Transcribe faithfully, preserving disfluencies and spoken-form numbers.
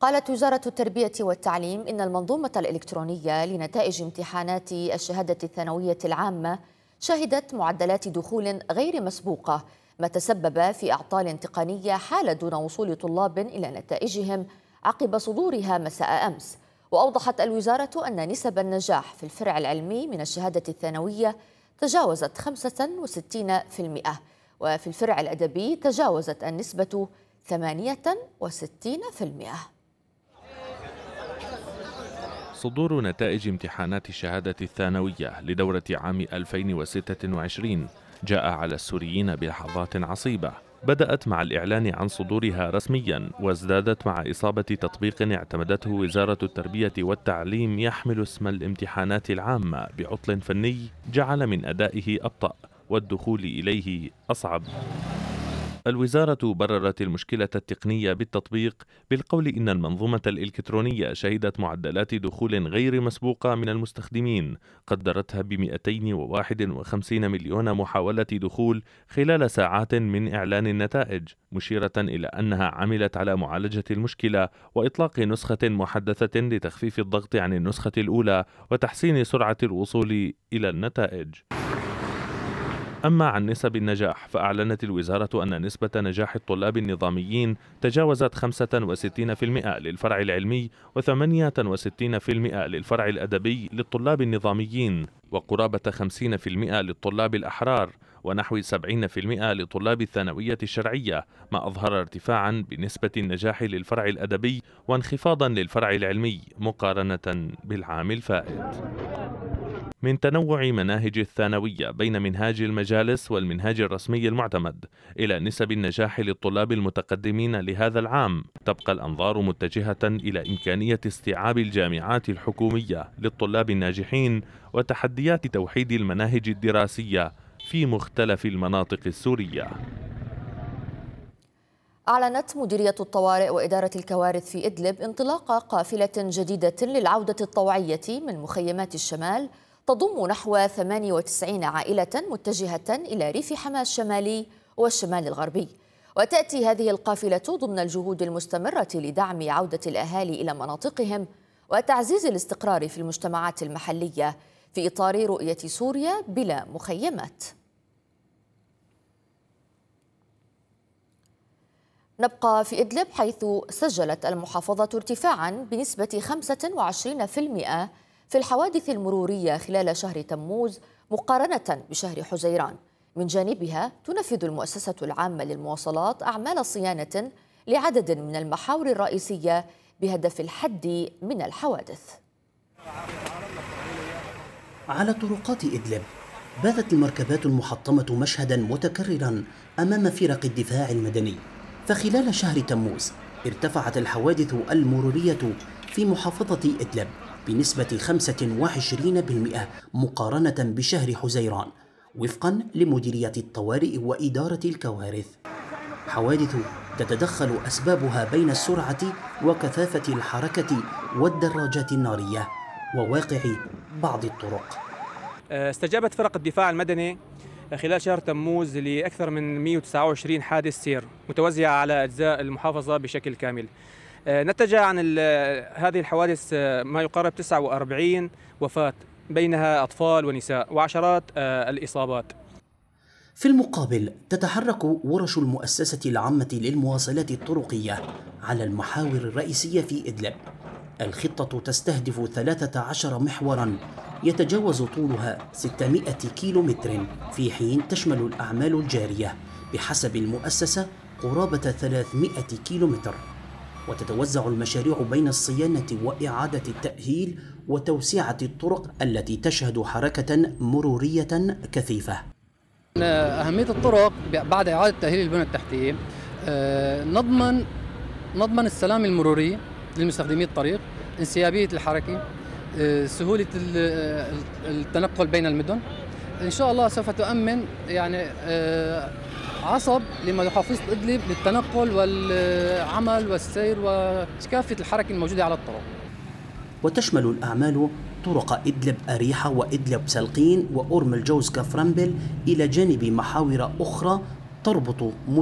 قالت وزارة التربية والتعليم إن المنظومة الإلكترونية لنتائج امتحانات الشهادة الثانوية العامة شهدت معدلات دخول غير مسبوقة، ما تسبب في أعطال تقنية حال دون وصول طلاب إلى نتائجهم عقب صدورها مساء أمس. وأوضحت الوزارة أن نسب النجاح في الفرع العلمي من الشهادة الثانوية تجاوزت خمسة وستين بالمئة، وفي الفرع الأدبي تجاوزت النسبة ثمانية وستين بالمئة. صدور نتائج امتحانات الشهادة الثانوية لدورة عام ألفين وستة وعشرين جاء على السوريين بلحظات عصيبة، بدأت مع الإعلان عن صدورها رسميا، وازدادت مع إصابة تطبيق اعتمدته وزارة التربية والتعليم يحمل اسم الامتحانات العامة بعطل فني جعل من أدائه أبطأ والدخول إليه أصعب. الوزارة بررت المشكلة التقنية بالتطبيق بالقول إن المنظومة الإلكترونية شهدت معدلات دخول غير مسبوقة من المستخدمين قدرتها ب مئتين وواحد وخمسين مليون محاولة دخول خلال ساعات من إعلان النتائج، مشيرة إلى أنها عملت على معالجة المشكلة وإطلاق نسخة محدثة لتخفيف الضغط عن النسخة الأولى وتحسين سرعة الوصول إلى النتائج. أما عن نسب النجاح فأعلنت الوزارة أن نسبة نجاح الطلاب النظاميين تجاوزت خمسة وستين بالمئة للفرع العلمي وثمانية وستين بالمئة للفرع الأدبي للطلاب النظاميين، وقرابة خمسين بالمئة للطلاب الأحرار، ونحو سبعين بالمئة لطلاب الثانوية الشرعية، ما أظهر ارتفاعا بنسبة النجاح للفرع الأدبي وانخفاضا للفرع العلمي مقارنة بالعام الفائت. من تنوع مناهج الثانوية بين منهاج المجالس والمنهاج الرسمي المعتمد إلى نسب النجاح للطلاب المتقدمين لهذا العام، تبقى الأنظار متجهة إلى إمكانية استيعاب الجامعات الحكومية للطلاب الناجحين وتحديات توحيد المناهج الدراسية في مختلف المناطق السورية. أعلنت مديرية الطوارئ وإدارة الكوارث في إدلب انطلاق قافلة جديدة للعودة الطوعية من مخيمات الشمال تضم نحو ثمانية وتسعين عائلة متجهة إلى ريف حماة الشمالي والشمال الغربي. وتأتي هذه القافلة ضمن الجهود المستمرة لدعم عودة الأهالي إلى مناطقهم وتعزيز الاستقرار في المجتمعات المحلية في إطار رؤية سوريا بلا مخيمات. نبقى في إدلب، حيث سجلت المحافظة ارتفاعا بنسبة خمسة وعشرين بالمئة في الحوادث المرورية خلال شهر تموز مقارنة بشهر حزيران. من جانبها تنفذ المؤسسة العامة للمواصلات أعمال صيانة لعدد من المحاور الرئيسية بهدف الحد من الحوادث. على طرقات إدلب باتت المركبات المحطمة مشهدا متكررا أمام فرق الدفاع المدني، فخلال شهر تموز ارتفعت الحوادث المرورية في محافظة إدلب بنسبة خمسة وعشرين بالمئة مقارنة بشهر حزيران، وفقا لمديرية الطوارئ وإدارة الكوارث. حوادث تتدخل أسبابها بين السرعة وكثافة الحركة والدراجات النارية وواقع بعض الطرق. استجابت فرق الدفاع المدني خلال شهر تموز لأكثر من مئة وتسعة وعشرين حادث سير متوزعة على أجزاء المحافظة بشكل كامل. نتج عن هذه الحوادث ما يقارب تسعة وأربعين وفاة، بينها أطفال ونساء، وعشرات الإصابات. في المقابل تتحرك ورش المؤسسة العامة للمواصلات الطرقية على المحاور الرئيسية في إدلب. الخطة تستهدف ثلاثة عشر محورا يتجاوز طولها ستمائة كيلومتر، في حين تشمل الأعمال الجارية بحسب المؤسسة قرابة ثلاثمائة كيلومتر، وتتوزع المشاريع بين الصيانة وإعادة التأهيل وتوسعة الطرق التي تشهد حركة مرورية كثيفة. أهمية الطرق بعد إعادة تأهيل البنى التحتية نضمن نضمن السلام المروري للمستخدمي الطريق، انسيابية الحركة، سهولة التنقل بين المدن. إن شاء الله سوف تؤمن يعني عصب لمحافظة إدلب للتنقل والعمل والسير وكافة الحركة الموجودة على الطرق. وتشمل الأعمال طرق إدلب أريحة وإدلب سلقين وأورم الجوز كفرنبل، إلى جانب محاور أخرى تربط